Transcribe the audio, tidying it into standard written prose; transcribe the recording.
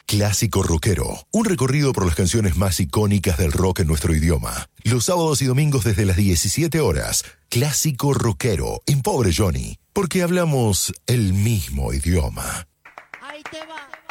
Clásico Rockero, un recorrido por las canciones más icónicas del rock en nuestro idioma. Los sábados y domingos desde las 17 horas. Clásico Rockero en Pobre Johnny, porque hablamos el mismo idioma. Ahí te va.